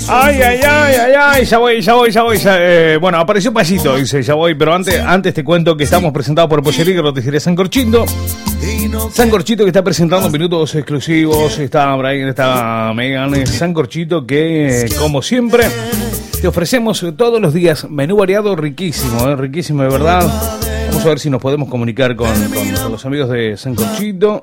Ay, ay, ay, ay, ay, ya voy. Bueno, apareció Payito, dice, ya voy, pero antes te cuento que estamos presentados por Pollería y Roticería San Corchito. San Corchito que está presentando minutos exclusivos, está Brian, está Megan, San Corchito que, como siempre, te ofrecemos todos los días menú variado riquísimo, riquísimo de verdad. Vamos a ver si nos podemos comunicar con los amigos de San Corchito.